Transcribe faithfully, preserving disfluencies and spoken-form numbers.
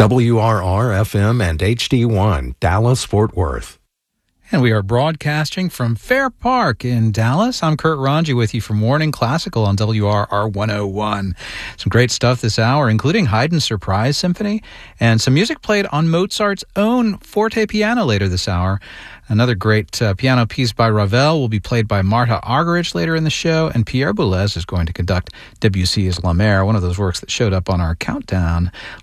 W R R F M and H D one, Dallas, Fort Worth. And we are broadcasting from Fair Park in Dallas. I'm Kurt Ranji with you for Morning Classical on W R R one oh one. Some great stuff this hour, including Haydn's Surprise Symphony and some music played on Mozart's own forte piano later this hour. Another great uh, piano piece by Ravel will be played by Marta Argerich later in the show, and Pierre Boulez is going to conduct Debussy's La Mer, one of those works that showed up on our countdown